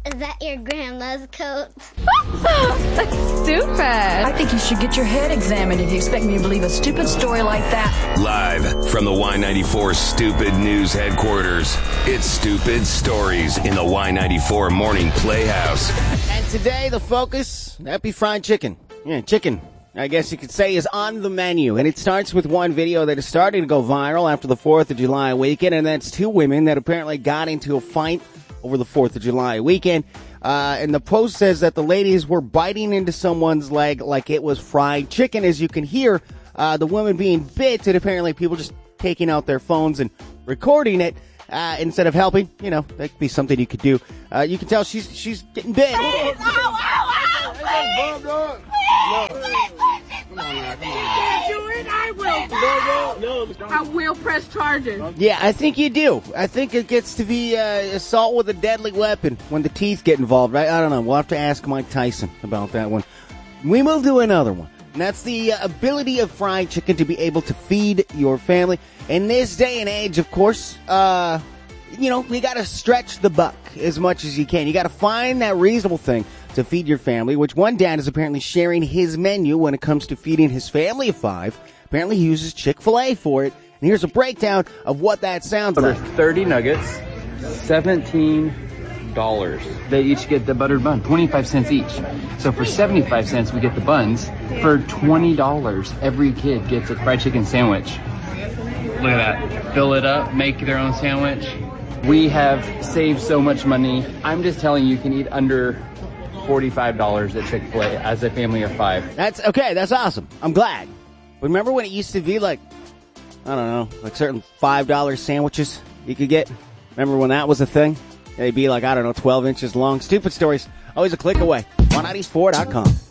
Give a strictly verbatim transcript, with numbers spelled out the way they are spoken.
Is that your grandma's coat? That's stupid. I think you should get your head examined if you expect me to believe a stupid story like that. Live from the Y ninety-four Stupid News headquarters, it's Stupid Stories in the Y ninety-four Morning Playhouse. And today, the focus, that'd be fried chicken. Yeah, chicken, I guess you could say, is on the menu. And it starts with one video that is starting to go viral after the fourth of July weekend, and that's two women that apparently got into a fight over the fourth of July weekend. Uh, and the post says that the ladies were biting into someone's leg like it was fried chicken. As you can hear, uh, the woman being bit, and apparently people just taking out their phones and recording it uh, instead of helping. You know, that could be something you could do. Uh, you can tell she's she's getting bit. Please, ow, ow, ow, please, please, I will. I will press charges. Yeah, I think you do. I think it gets to be uh, assault with a deadly weapon when the teeth get involved. I, I don't know. We'll have to ask Mike Tyson about that one. We will do another one. And that's the uh, ability of fried chicken to be able to feed your family. In this day and age, of course, uh, you know, you got to stretch the buck as much as you can. You got to find that reasonable thing to feed your family, which one dad is apparently sharing his menu when it comes to feeding his family of five. Apparently he uses Chick-fil-A for it. And here's a breakdown of what that sounds like. There's thirty nuggets, seventeen dollars. They each get the buttered bun, twenty-five cents each. So for seventy-five cents, we get the buns. For twenty dollars, every kid gets a fried chicken sandwich. Look at that. Fill it up, make their own sandwich. We have saved so much money. I'm just telling you, you can eat under forty-five dollars at Chick-fil-A as a family of five. That's okay. That's awesome. I'm glad. Remember when it used to be like, I don't know, like certain five dollar sandwiches you could get? Remember when that was a thing? They'd be like, I don't know, twelve inches long. Stupid Stories, always a click away. Y ninety-four dot com.